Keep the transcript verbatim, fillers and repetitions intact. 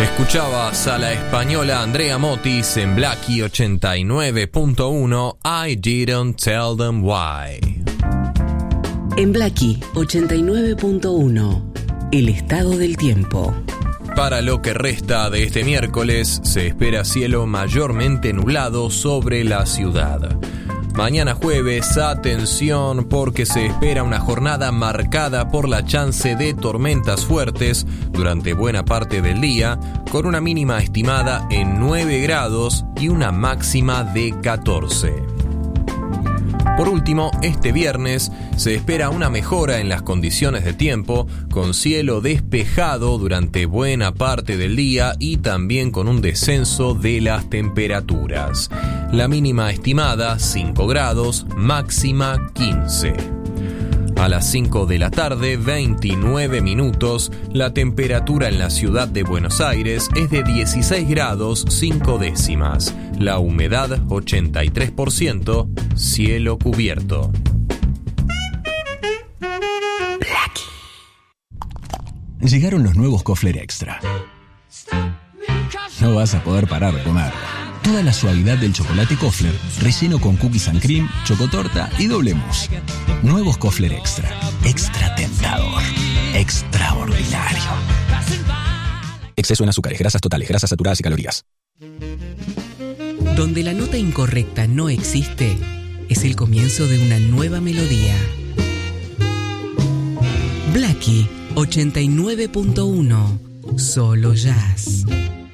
Escuchabas a la española Andrea Motis en Blackie ochenta y nueve punto uno, I Didn't Tell Them Why. En Blackie ochenta y nueve punto uno, el estado del tiempo. Para lo que resta de este miércoles, se espera cielo mayormente nublado sobre la ciudad. Mañana jueves, atención, porque se espera una jornada marcada por la chance de tormentas fuertes durante buena parte del día, con una mínima estimada en nueve grados y una máxima de catorce. Por último, este viernes se espera una mejora en las condiciones de tiempo, con cielo despejado durante buena parte del día y también con un descenso de las temperaturas. La mínima estimada cinco grados, máxima quince. A las cinco de la tarde, veintinueve minutos, la temperatura en la ciudad de Buenos Aires es de dieciséis grados cinco décimas. La humedad ochenta y tres por ciento, cielo cubierto. Llegaron los nuevos Kofler Extra. No vas a poder parar de comer. Toda la suavidad del chocolate Kofler, relleno con cookies and cream, chocotorta y doble mousse. Nuevos Kofler Extra. Extra tentador. Extraordinario. Exceso en azúcares, grasas totales, grasas saturadas y calorías. Donde la nota incorrecta no existe, es el comienzo de una nueva melodía. Blackie ochenta y nueve punto uno. Solo jazz.